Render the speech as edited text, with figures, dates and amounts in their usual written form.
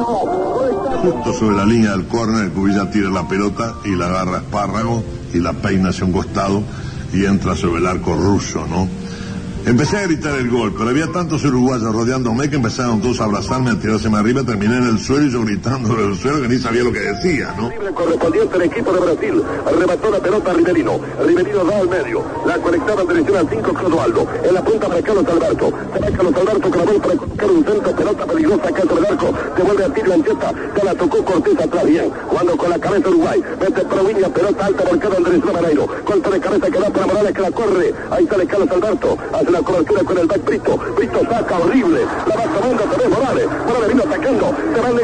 Justo sobre la línea del córner, el Cubilla tira la pelota y la agarra Espárrago y la peina hacia un costado y entra sobre el arco ruso, ¿no? Empecé a gritar el gol, pero había tantos uruguayos rodeándome que empezaron todos a abrazarme, a tirarse más arriba, terminé en el suelo y yo gritando en el suelo que ni sabía lo que decía, ¿no? Correspondiente al equipo de Brasil, arrebató la pelota a Riverino da al medio, la conectaba en dirección al 5 Clodoaldo, en la punta para Carlos Alberto, se va Carlos Alberto con la bola para colocar un centro, pelota peligrosa acá sobre el arco, devuelve a Tilio Ancheta, ya la tocó Cortés atrás, bien, jugando con la cabeza Uruguay, mete Proviña, pelota alta marcada Andrés Maneiro, golpe de cabeza que va para Morales que la corre, ahí sale Carlos Alberto, hace la cobertura con el back Brito saca horrible, la va tomando otra vez Morales vino atacando, se va